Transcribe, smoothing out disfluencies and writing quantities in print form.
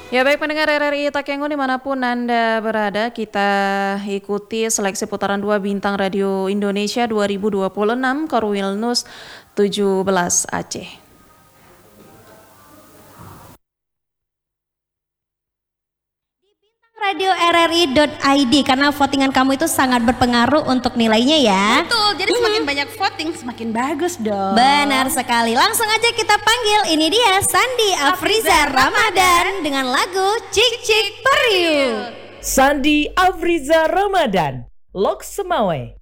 Ya baik pendengar RRI Takengon dimanapun Anda berada, kita ikuti seleksi putaran 2 Bintang Radio Indonesia 2026 Korwilnus 17 Aceh. Radio RRI.id karena votingan kamu itu sangat berpengaruh untuk nilainya ya. Betul, jadi semakin banyak voting semakin bagus dong. Benar sekali. Langsung aja kita panggil. Ini dia Sandi Afriza Ramadan dengan lagu Cik Cik Periuk. Sandi Afriza Ramadan, Lok Semawe.